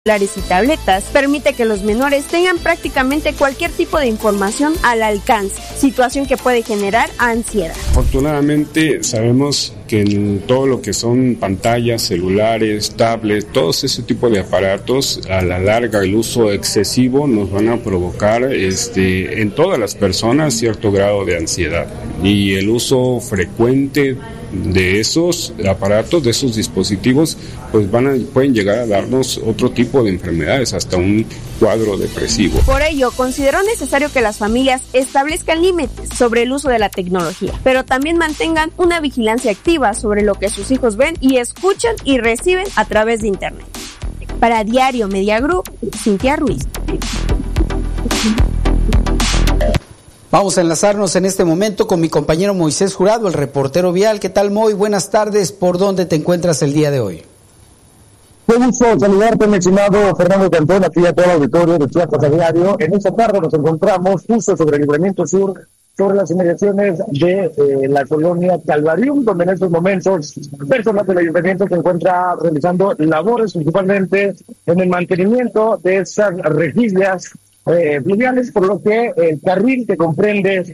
celulares y tabletas permite que los menores tengan prácticamente cualquier tipo de información al alcance, situación que puede generar ansiedad. Afortunadamente sabemos que en todo lo que son pantallas, celulares, tablets, todos ese tipo de aparatos, a la larga el uso excesivo nos van a provocar en todas las personas cierto grado de ansiedad, y el uso frecuente de esos aparatos, de esos dispositivos, pues pueden llegar a darnos otro tipo de enfermedades, hasta un cuadro depresivo. Por ello, consideró necesario que las familias establezcan límites sobre el uso de la tecnología, pero también mantengan una vigilancia activa sobre lo que sus hijos ven y escuchan y reciben a través de Internet. Para Diario Media Group, Cintia Ruiz. Vamos a enlazarnos en este momento con mi compañero Moisés Jurado, el reportero vial. ¿Qué tal, Moy? Buenas tardes. ¿Por dónde te encuentras el día de hoy? Qué gusto saludarte, mi estimado Fernando Cantón, aquí a todo el auditorio de Chiapas a Diario. En esta tarde nos encontramos justo sobre el Libramiento Sur, sobre las inmediaciones de la colonia Calvarium, donde en estos momentos personal del ayuntamiento se encuentra realizando labores principalmente en el mantenimiento de estas rejillas fluviales, por lo que el carril que comprende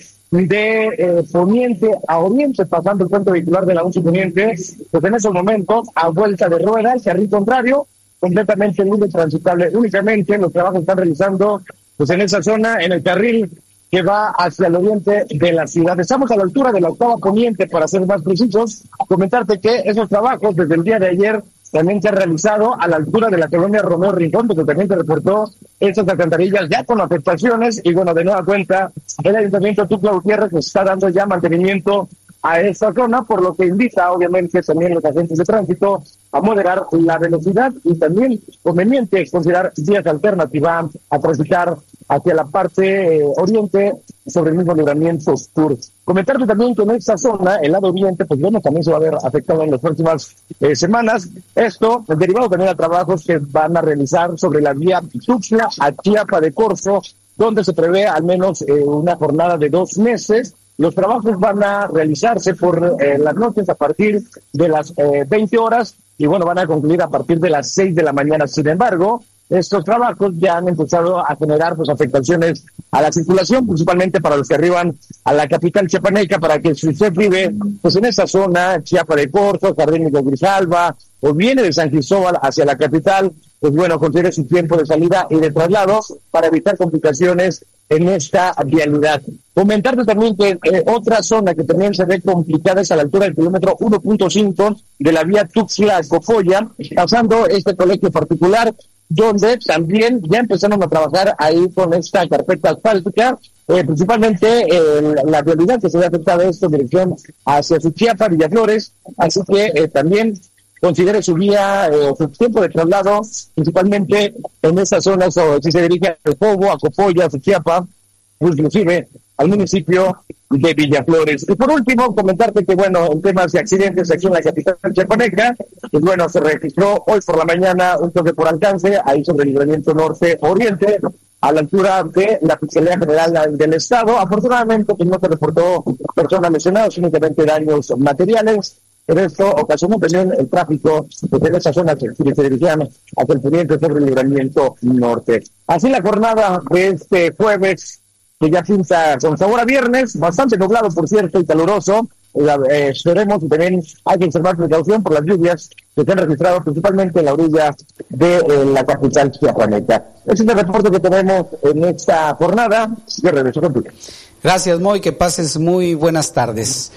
de poniente a oriente, pasando el puente vehicular de la 11 Poniente, pues en esos momentos, a vuelta de rueda, el carril contrario, completamente libre y transitable. Únicamente los trabajos están realizando pues en esa zona, en el carril que va hacia el oriente de la ciudad. Estamos a la altura de la 8ª Poniente, para ser más precisos. Comentarte que esos trabajos desde el día de ayer también se han realizado a la altura de la colonia Romeo Rincón, donde también se reportó estas alcantarillas ya con afectaciones, y bueno, de nueva cuenta, el Ayuntamiento de Tuxtla Gutiérrez está dando ya mantenimiento a esta zona, por lo que invita obviamente también los agentes de tránsito a moderar la velocidad, y también conveniente considerar vías alternativas a transitar hacia la parte oriente sobre el mismo Libramiento Sur. Comentarte también que en esta zona, el lado oriente, pues bueno, también se va a ver afectado en las próximas semanas. Esto derivado también a trabajos que van a realizar sobre la vía Tuxtla a Chiapa de Corzo, donde se prevé al menos una jornada de 2 meses. Los trabajos van a realizarse por las noches a partir de las 20 horas y bueno, van a concluir a partir de las 6 de la mañana. Sin embargo, estos trabajos ya han empezado a generar pues afectaciones a la circulación, principalmente para los que arriban a la capital chiapaneca, para que si usted vive pues en esa zona, Chiapa de Corzo, Jardín de Grijalva, o viene de San Cristóbal hacia la capital, pues bueno, considere su tiempo de salida y de traslado para evitar complicaciones en esta vialidad. Comentarte también que otra zona que también se ve complicada es a la altura del kilómetro 1.5 de la vía Tuxtla-Copolla, pasando este colegio particular, donde también ya empezaron a trabajar ahí con esta carpeta asfáltica, principalmente la vialidad que se ve afectada de esto en dirección hacia Suchiapa, Villaflores, así que también considere su vía, su tiempo de traslado, principalmente en estas zonas, o si se dirige al Jobo, a Copolla, a Suchiapa, inclusive al municipio de Villaflores. Y por último, comentarte que, bueno, en temas de accidentes aquí en la capital chiapaneca, pues bueno, se registró hoy por la mañana un choque por alcance, ahí sobre el Libramiento Norte-Oriente, a la altura de la Fiscalía General del Estado. Afortunadamente, pues no se reportó personas lesionadas, únicamente daños materiales. Pero esto ocasionó también el tráfico de esa zona que se dirigían hacia el poniente sobre el Libramiento Norte. Así la jornada de este jueves, que ya pinta con sabor a viernes, bastante nublado, por cierto, y caluroso. Esperemos que también hay que observar precaución por las lluvias que se han registrado principalmente en la orilla de la capital chiapaneca. Ese es el reporte que tenemos en esta jornada. Yo regreso contigo. Gracias, Moy, que pases muy buenas tardes.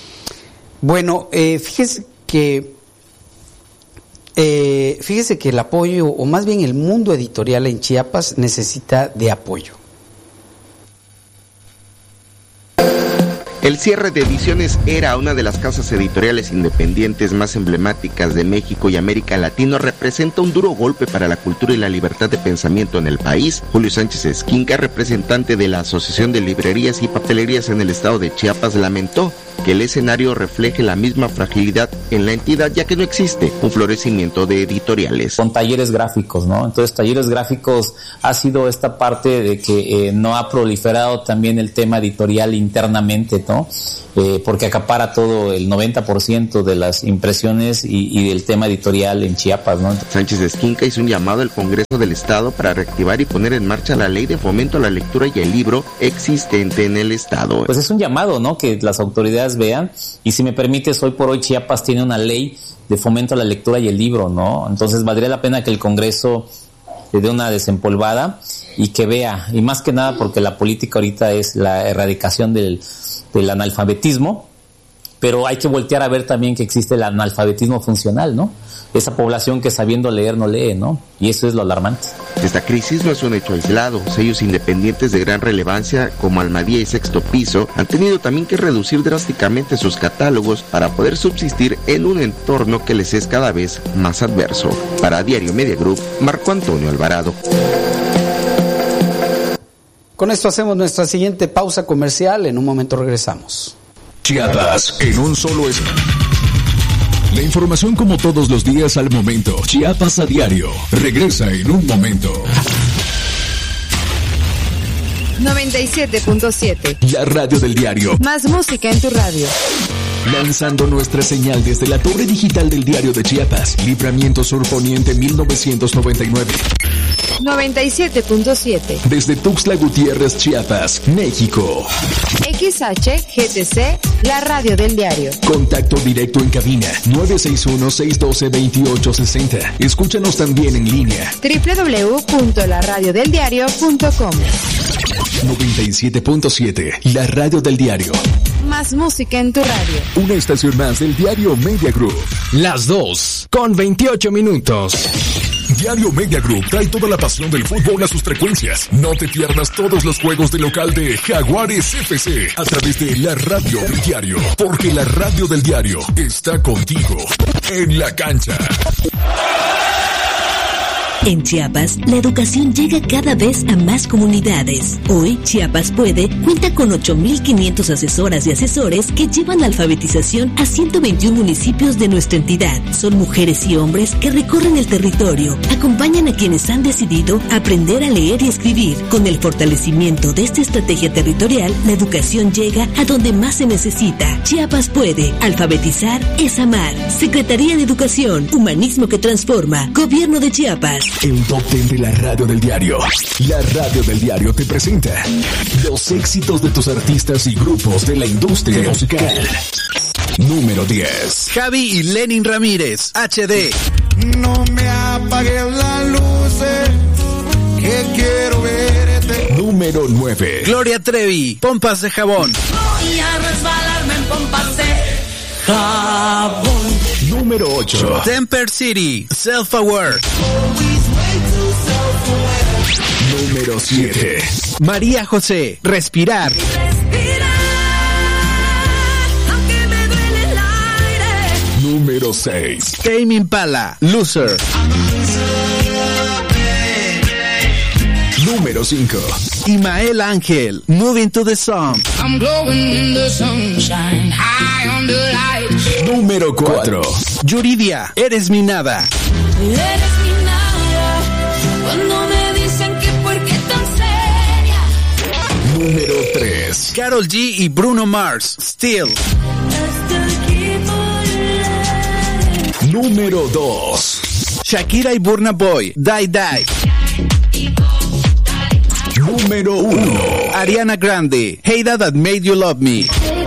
Bueno, fíjese que el apoyo, o más bien el mundo editorial en Chiapas, necesita de apoyo. El cierre de Ediciones Era, una de las casas editoriales independientes más emblemáticas de México y América Latina, representa un duro golpe para la cultura y la libertad de pensamiento en el país. Julio Sánchez Esquinca, representante de la Asociación de Librerías y Papelerías en el estado de Chiapas, lamentó que el escenario refleje la misma fragilidad en la entidad, ya que no existe un florecimiento de editoriales. Con talleres gráficos, ¿no? Entonces, talleres gráficos ha sido esta parte de que no ha proliferado también el tema editorial internamente, ¿no? ¿no? Porque acapara todo el 90% de las impresiones y del tema editorial en Chiapas, ¿no? Sánchez Esquinca hizo un llamado al Congreso del Estado para reactivar y poner en marcha la ley de fomento a la lectura y el libro existente en el Estado. Pues es un llamado, ¿no? Que las autoridades vean, y si me permites, hoy por hoy Chiapas tiene una ley de fomento a la lectura y el libro, ¿no? Entonces valdría la pena que el Congreso le dé una desempolvada y que vea, y más que nada porque la política ahorita es la erradicación del analfabetismo, pero hay que voltear a ver también que existe el analfabetismo funcional, ¿no? Esa población que sabiendo leer no lee, ¿no? Y eso es lo alarmante. Esta crisis no es un hecho aislado. Sellos independientes de gran relevancia como Almadía y Sexto Piso han tenido también que reducir drásticamente sus catálogos para poder subsistir en un entorno que les es cada vez más adverso. Para Diario Media Group, Marco Antonio Alvarado. Con esto hacemos nuestra siguiente pausa comercial. En un momento regresamos. Chiapas en un solo es. La información como todos los días al momento. Chiapas a diario. Regresa en un momento. 97.7. La radio del diario. Más música en tu radio. Lanzando nuestra señal desde la torre digital del Diario de Chiapas. Libramiento Sur Poniente 1999. 97.7. Desde Tuxtla Gutiérrez, Chiapas, México. XHGTC, la radio del diario. Contacto directo en cabina 961-612-2860. Escúchanos también en línea. www.laradiodeldiario.com. 97.7, la radio del diario. Más música en tu radio. Una estación más del Diario Media Group. Las 2:28. Diario Media Group trae toda la pasión del fútbol a sus frecuencias. No te pierdas todos los juegos de local de Jaguares FC a través de la radio del diario, porque la radio del diario está contigo en la cancha. En Chiapas, la educación llega cada vez a más comunidades. Hoy, Chiapas Puede cuenta con 8,500 asesoras y asesores que llevan la alfabetización a 121 municipios de nuestra entidad. Son mujeres y hombres que recorren el territorio, acompañan a quienes han decidido aprender a leer y escribir. Con el fortalecimiento de esta estrategia territorial, la educación llega a donde más se necesita. Chiapas Puede. Alfabetizar es amar. Secretaría de Educación, Humanismo que Transforma, Gobierno de Chiapas. El top 10 de la radio del diario. La radio del diario te presenta los éxitos de tus artistas y grupos de la industria musical. Número 10. Javi y Lenin Ramírez, HD. No me apagues las luces, que quiero verte. Número 9. Gloria Trevi, Pompas de Jabón. Voy a resbalarme en pompas de jabón. Número 8. Temper City, Self Aware. Número 7. María José, Respirar. Aunque me duele el aire. Número 6. Tame Impala, Loser. Número 5. Imael Ángel, Moving to the Sun. I'm glowing in the sunshine, high on the light. Número 4. Yuridia, Eres mi nada. Eres mi nada, cuando me dicen que por qué tan seria. Número 3. Karol G y Bruno Mars, Still. Número 2. Shakira y Burna Boy, Die Die. Número 1. Ariana Grande, Hated That Made You Love Me.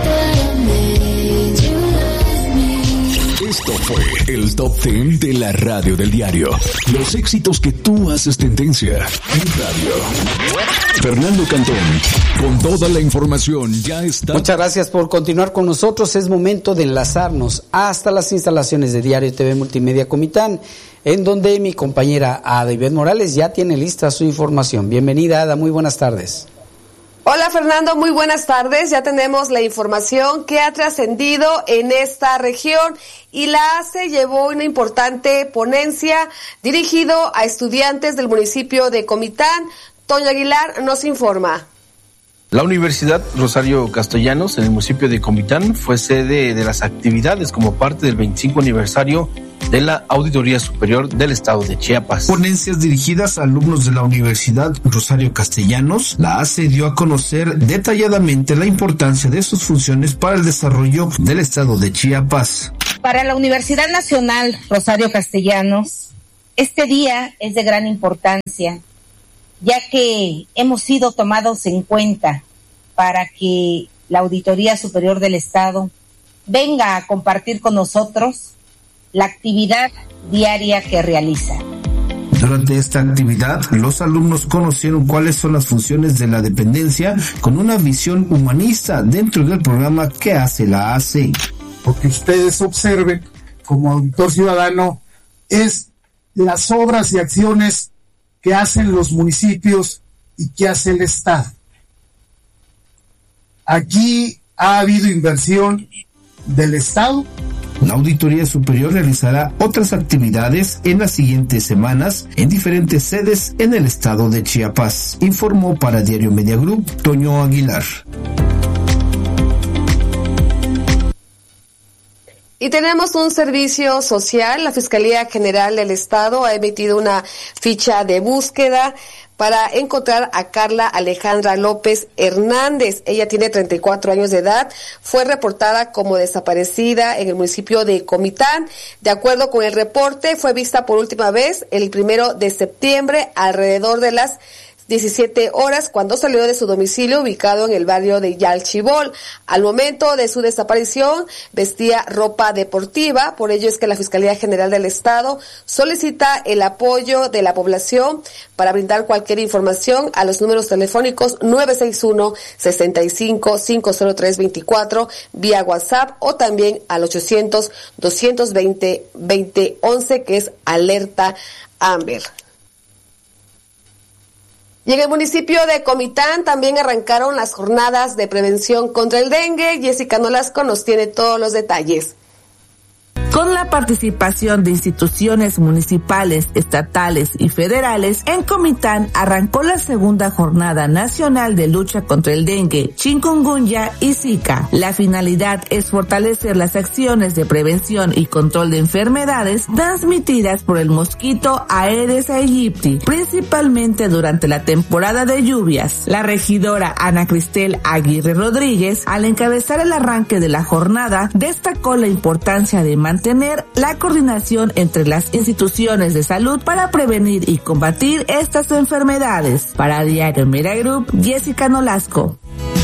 Esto fue el Top 10 de la radio del diario. Los éxitos que tú haces tendencia en radio. Fernando Cantón, con toda la información ya está. Muchas gracias por continuar con nosotros. Es momento de enlazarnos hasta las instalaciones de Diario TV Multimedia Comitán, en donde mi compañera Ada Ivette Morales ya tiene lista su información. Bienvenida, Ada, muy buenas tardes. Hola Fernando, muy buenas tardes. Ya tenemos la información que ha trascendido en esta región y la ACE llevó una importante ponencia dirigido a estudiantes del municipio de Comitán. Toño Aguilar nos informa. La Universidad Rosario Castellanos en el municipio de Comitán fue sede de las actividades como parte del 25 aniversario de la Auditoría Superior del Estado de Chiapas. Ponencias dirigidas a alumnos de la Universidad Rosario Castellanos. La ACE dio a conocer detalladamente la importancia de sus funciones para el desarrollo del Estado de Chiapas. Para la Universidad Nacional Rosario Castellanos, este día es de gran importancia, ya que hemos sido tomados en cuenta para que la Auditoría Superior del Estado venga a compartir con nosotros la actividad diaria que realiza. Durante esta actividad, los alumnos conocieron cuáles son las funciones de la dependencia con una visión humanista dentro del programa que hace la ACE. Lo que ustedes observen como auditor ciudadano es las obras y acciones que hacen los municipios y que hace el Estado. Aquí ha habido inversión del Estado. La Auditoría Superior realizará otras actividades en las siguientes semanas en diferentes sedes en el estado de Chiapas. Informó para Diario Media Group, Toño Aguilar. Y tenemos un servicio social. La Fiscalía General del Estado ha emitido una ficha de búsqueda para encontrar a Carla Alejandra López Hernández. Ella tiene 34 años de edad. Fue reportada como desaparecida en el municipio de Comitán. De acuerdo con el reporte, fue vista por última vez el 1 de septiembre alrededor de las 17 horas cuando salió de su domicilio ubicado en el barrio de Yalchibol. Al momento de su desaparición vestía ropa deportiva, por ello es que la Fiscalía General del Estado solicita el apoyo de la población para brindar cualquier información a los números telefónicos 961-65-50324 vía WhatsApp o también al 800-220-2011 que es Alerta Amber. Y en el municipio de Comitán también arrancaron las jornadas de prevención contra el dengue. Jessica Nolasco nos tiene todos los detalles. Con la participación de instituciones municipales, estatales y federales, en Comitán arrancó la segunda jornada nacional de lucha contra el dengue, chikungunya y zika. La finalidad es fortalecer las acciones de prevención y control de enfermedades transmitidas por el mosquito Aedes aegypti, principalmente durante la temporada de lluvias. La regidora Ana Cristel Aguirre Rodríguez, al encabezar el arranque de la jornada, destacó la importancia de mantener la coordinación entre las instituciones de salud para prevenir y combatir estas enfermedades. Para Diario Media Group, Jessica Nolasco.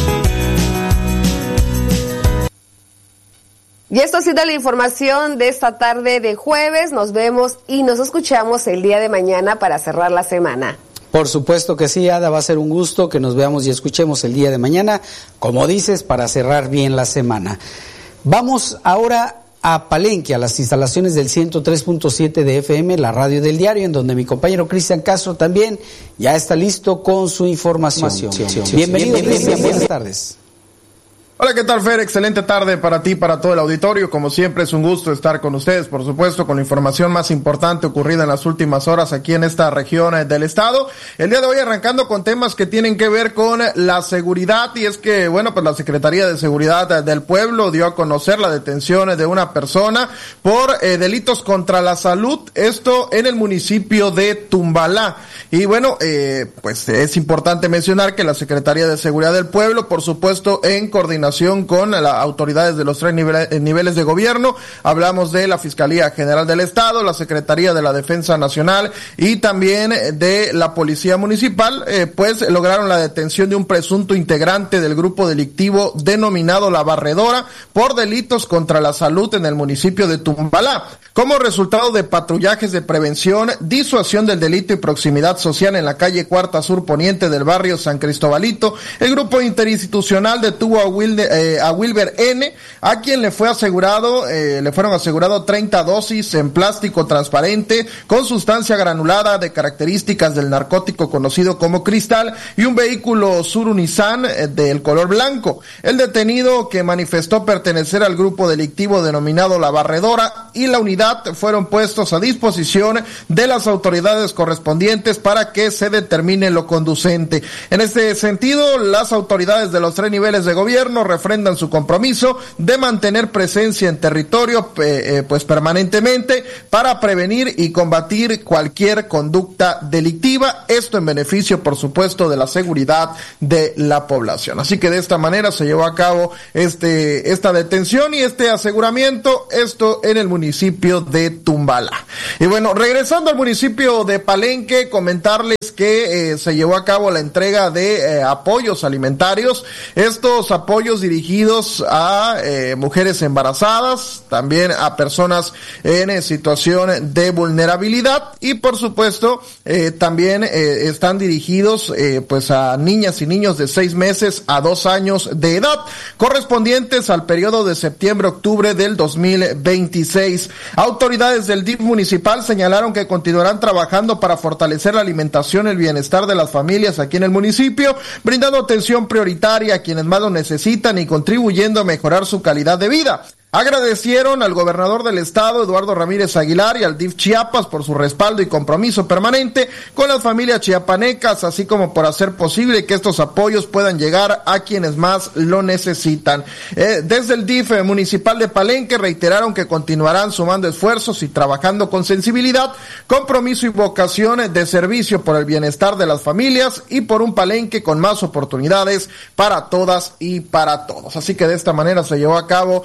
Y esto ha sido la información de esta tarde de jueves. Nos vemos y nos escuchamos el día de mañana para cerrar la semana. Por supuesto que sí, Ada, va a ser un gusto que nos veamos y escuchemos el día de mañana, como dices, para cerrar bien la semana. Vamos ahora a Palenque, a las instalaciones del 103.7 de FM, la radio del diario, en donde mi compañero Cristian Castro también ya está listo con su información. Bienvenido, Cristian, buenas tardes. Hola, ¿qué tal, Fer? Excelente tarde para ti, para todo el auditorio. Como siempre, es un gusto estar con ustedes, por supuesto, con la información más importante ocurrida en las últimas horas aquí en esta región del estado. El día de hoy arrancando con temas que tienen que ver con la seguridad, y es que, bueno, pues la Secretaría de Seguridad del Pueblo dio a conocer la detención de una persona por delitos contra la salud, esto en el municipio de Tumbalá. Y bueno, pues es importante mencionar que la Secretaría de Seguridad del Pueblo, por supuesto, en coordinación con las autoridades de los tres niveles de gobierno, hablamos de la Fiscalía General del Estado, la Secretaría de la Defensa Nacional y también de la Policía Municipal, pues lograron la detención de un presunto integrante del grupo delictivo denominado La Barredora por delitos contra la salud en el municipio de Tumbalá. Como resultado de patrullajes de prevención, disuasión del delito y proximidad social en la calle Cuarta Sur Poniente del barrio San Cristobalito, el grupo interinstitucional detuvo a Wilber N., a quien le fueron asegurado 30 dosis en plástico transparente con sustancia granulada de características del narcótico conocido como cristal y un vehículo Subaru Nissan del color blanco. El detenido, que manifestó pertenecer al grupo delictivo denominado La Barredora y la unidad seguridad fueron puestos a disposición de las autoridades correspondientes para que se determine lo conducente. En este sentido, las autoridades de los 3 niveles de gobierno refrendan su compromiso de mantener presencia en territorio pues permanentemente para prevenir y combatir cualquier conducta delictiva, esto en beneficio por supuesto de la seguridad de la población. Así que de esta manera se llevó a cabo esta detención y este aseguramiento, esto en el municipio de Tumbala. Y bueno, regresando al municipio de Palenque, comentarles que se llevó a cabo la entrega de apoyos alimentarios, estos apoyos dirigidos a mujeres embarazadas, también a personas en situación de vulnerabilidad y por supuesto también están dirigidos pues a niñas y niños de 6 meses a 2 años de edad, correspondientes al periodo de septiembre-octubre del 2026. Autoridades del DIF municipal señalaron que continuarán trabajando para fortalecer la alimentación y el bienestar de las familias aquí en el municipio, brindando atención prioritaria a quienes más lo necesitan y contribuyendo a mejorar su calidad de vida. Agradecieron al gobernador del estado, Eduardo Ramírez Aguilar, y al DIF Chiapas por su respaldo y compromiso permanente con las familias chiapanecas, así como por hacer posible que estos apoyos puedan llegar a quienes más lo necesitan. Desde el DIF municipal de Palenque reiteraron que continuarán sumando esfuerzos y trabajando con sensibilidad, compromiso y vocación de servicio por el bienestar de las familias y por un Palenque con más oportunidades para todas y para todos. Así que de esta manera se llevaron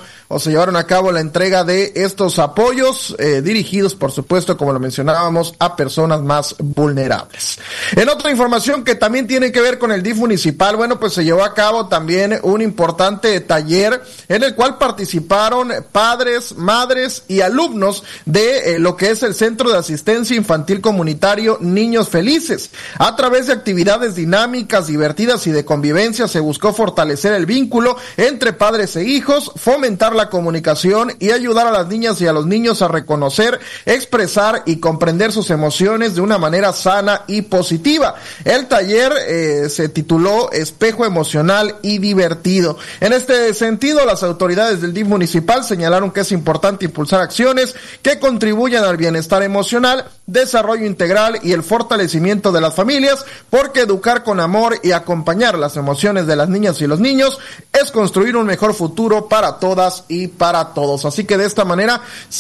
a cabo la entrega de estos apoyos dirigidos, por supuesto, como lo mencionábamos, a personas más vulnerables. En otra información que también tiene que ver con el DIF municipal, bueno, pues se llevó a cabo también un importante taller en el cual participaron padres, madres y alumnos de lo que es el Centro de Asistencia Infantil Comunitario Niños Felices. A través de actividades dinámicas, divertidas y de convivencia se buscó fortalecer el vínculo entre padres e hijos, fomentar la comunicación y ayudar a las niñas y a los niños a reconocer, expresar y comprender sus emociones de una manera sana y positiva. El taller se tituló Espejo Emocional y Divertido. En este sentido, las autoridades del DIF municipal señalaron que es importante impulsar acciones que contribuyan al bienestar emocional, desarrollo integral y el fortalecimiento de las familias, porque educar con amor y acompañar las emociones de las niñas y los niños es construir un mejor futuro para todas y para todos. Así que de esta manera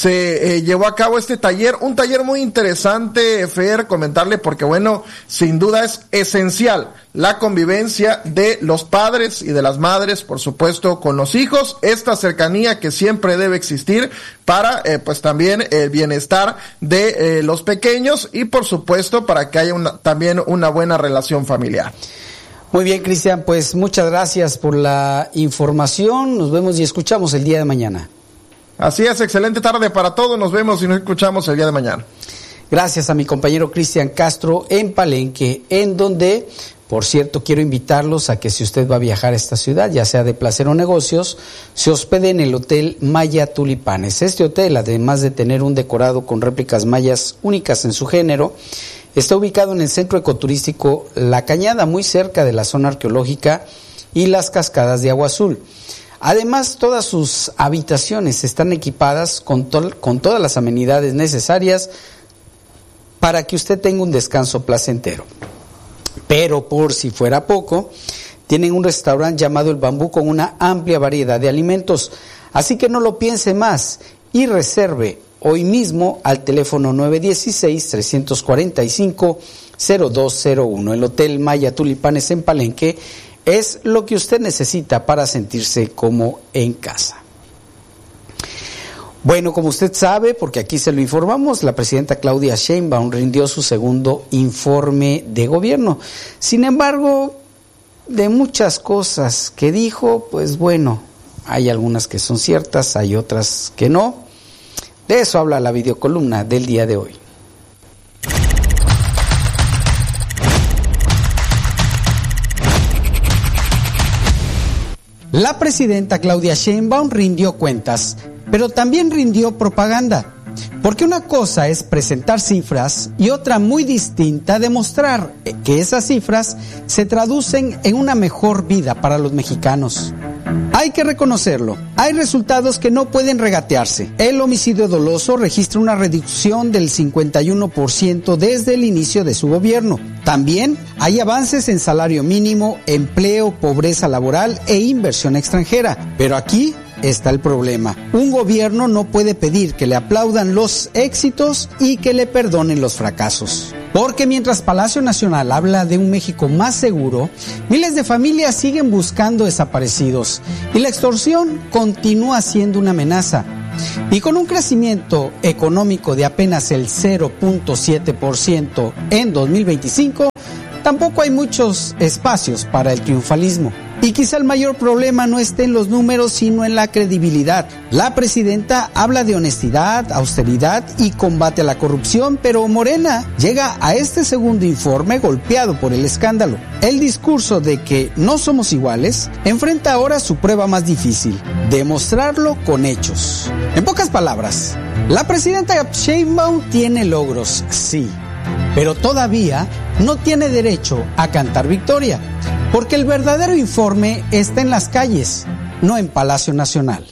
se llevó a cabo este taller, un taller muy interesante, Fer, comentarle, porque bueno, sin duda es esencial la convivencia de los padres y de las madres, por supuesto, con los hijos, esta cercanía que siempre debe existir para pues también el bienestar de los pequeños y por supuesto para que haya también una buena relación familiar. Muy bien, Cristian, pues muchas gracias por la información. Nos vemos y escuchamos el día de mañana. Así es, excelente tarde para todos. Nos vemos y nos escuchamos el día de mañana. Gracias a mi compañero Cristian Castro en Palenque, en donde, por cierto, quiero invitarlos a que si usted va a viajar a esta ciudad, ya sea de placer o negocios, se hospede en el Hotel Maya Tulipanes. Este hotel, además de tener un decorado con réplicas mayas únicas en su género, está ubicado en el centro ecoturístico La Cañada, muy cerca de la zona arqueológica y las cascadas de Agua Azul. Además, todas sus habitaciones están equipadas con todas las amenidades necesarias para que usted tenga un descanso placentero. Pero por si fuera poco, tienen un restaurante llamado El Bambú con una amplia variedad de alimentos. Así que no lo piense más y reserve hoy mismo al teléfono 916-345-0201. El Hotel Maya Tulipanes en Palenque es lo que usted necesita para sentirse como en casa. Bueno, como usted sabe, porque aquí se lo informamos, la presidenta Claudia Sheinbaum rindió su segundo informe de gobierno. Sin embargo, de muchas cosas que dijo, pues bueno, hay algunas que son ciertas, hay otras que no. De eso habla la videocolumna del día de hoy. La presidenta Claudia Sheinbaum rindió cuentas, pero también rindió propaganda. Porque una cosa es presentar cifras y otra muy distinta demostrar que esas cifras se traducen en una mejor vida para los mexicanos. Hay que reconocerlo, hay resultados que no pueden regatearse. El homicidio doloso registra una reducción del 51% desde el inicio de su gobierno. También hay avances en salario mínimo, empleo, pobreza laboral e inversión extranjera. Pero aquí está el problema. Un gobierno no puede pedir que le aplaudan los éxitos y que le perdonen los fracasos. Porque mientras Palacio Nacional habla de un México más seguro, miles de familias siguen buscando desaparecidos y la extorsión continúa siendo una amenaza. Y con un crecimiento económico de apenas el 0.7% en 2025, tampoco hay muchos espacios para el triunfalismo. Y quizá el mayor problema no esté en los números, sino en la credibilidad. La presidenta habla de honestidad, austeridad y combate a la corrupción, pero Morena llega a este segundo informe golpeado por el escándalo. El discurso de que no somos iguales enfrenta ahora su prueba más difícil, demostrarlo con hechos. En pocas palabras, la presidenta Sheinbaum tiene logros, sí, pero todavía no tiene derecho a cantar victoria, porque el verdadero informe está en las calles, no en Palacio Nacional.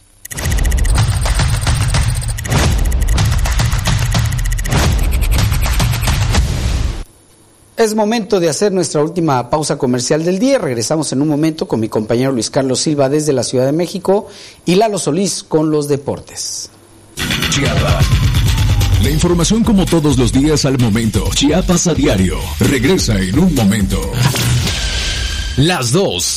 Es momento de hacer nuestra última pausa comercial del día. Regresamos en un momento con mi compañero Luis Carlos Silva desde la Ciudad de México y Lalo Solís con los deportes. Chiapas. La información como todos los días al momento. Chiapas a diario. Regresa en un momento. Las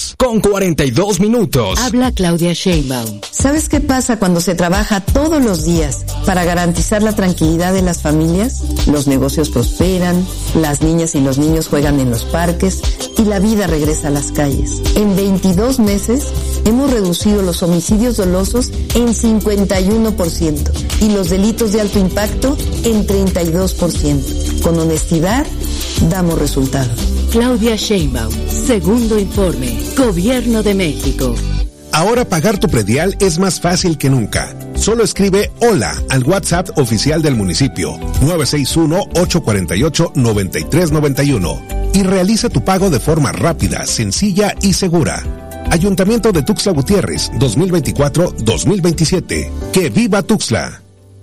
2:42. Habla Claudia Sheinbaum. ¿Sabes qué pasa cuando se trabaja todos los días para garantizar la tranquilidad de las familias? Los negocios prosperan, las niñas y los niños juegan en los parques y la vida regresa a las calles. En 22 meses hemos reducido los homicidios dolosos en 51% y los delitos de alto impacto en 32%. Con honestidad, damos resultados. Claudia Sheinbaum, segundo informe, Gobierno de México. Ahora pagar tu predial es más fácil que nunca. Solo escribe hola al WhatsApp oficial del municipio 961-848-9391 y realiza tu pago de forma rápida, sencilla y segura. Ayuntamiento de Tuxtla Gutiérrez 2024-2027. ¡Que viva Tuxtla!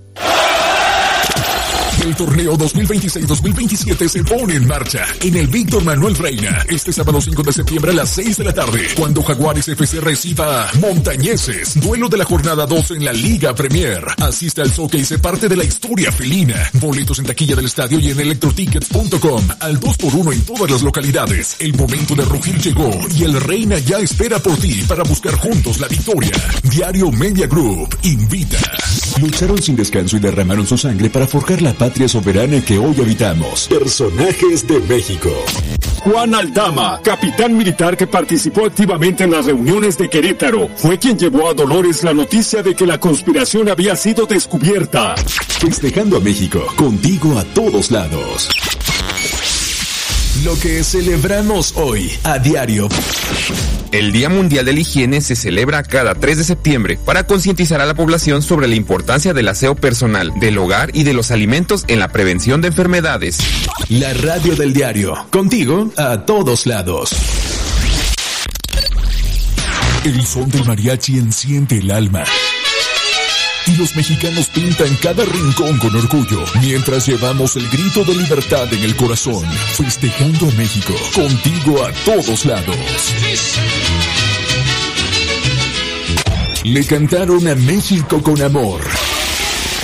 El torneo 2026-2027 se pone en marcha en el Víctor Manuel Reina este sábado 5 de septiembre a las 6 de la tarde, cuando Jaguares FC reciba a Montañeses, duelo de la jornada 2 en la Liga Premier. Asiste al Zoque y se parte de la historia felina. Boletos en taquilla del estadio y en electrotickets.com al 2x1 en todas las localidades. El momento de rugir llegó y el Reina ya espera por ti para buscar juntos la victoria. Diario Media Group invita. Lucharon sin descanso y derramaron su sangre para forjar la patria soberana que hoy habitamos. Personajes de México. Juan Aldama, capitán militar que participó activamente en las reuniones de Querétaro, fue quien llevó a Dolores la noticia de que la conspiración había sido descubierta. Festejando a México, contigo a todos lados. Lo que celebramos hoy a diario. El Día Mundial de la Higiene se celebra cada 3 de septiembre para concientizar a la población sobre la importancia del aseo personal, del hogar y de los alimentos en la prevención de enfermedades. La radio del diario, contigo a todos lados. El son del mariachi enciende el alma. Y los mexicanos pintan cada rincón con orgullo, mientras llevamos el grito de libertad en el corazón, festejando a México, contigo a todos lados. Le cantaron a México con amor.